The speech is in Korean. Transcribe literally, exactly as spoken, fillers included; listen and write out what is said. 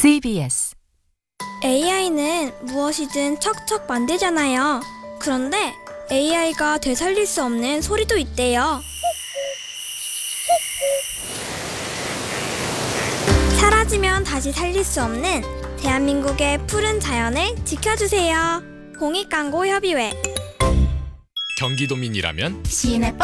씨비에스 에이아이는 무엇이든 척척 만들잖아요. 그런데 에이아이가 되살릴 수 없는 소리도 있대요. 사라지면 다시 살릴 수 없는 대한민국의 푸른 자연을 지켜주세요. 공익광고협의회. 경기도민이라면 시내